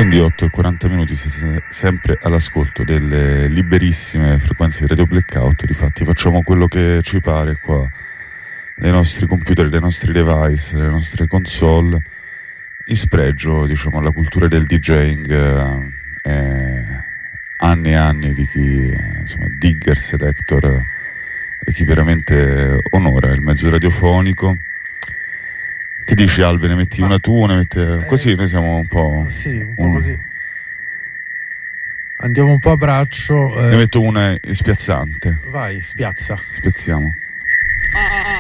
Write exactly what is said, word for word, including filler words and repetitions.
Quindi otto e quaranta minuti, siete sempre all'ascolto delle liberissime frequenze di Radio Blackout. Difatti facciamo quello che ci pare qua, dai nostri computer, dai nostri device, dalle nostre console, in spregio, diciamo, alla cultura del DJing, eh, anni e anni di chi, eh, insomma, digger, selector, e chi veramente onora il mezzo radiofonico. Che dici, Albe? Ne metti Ma, una tu, ne metti... Eh, così noi siamo un po'... Sì, un po' un... così. Andiamo un po' a braccio. Eh... Ne metto una spiazzante. Vai, spiazza. Spiazziamo.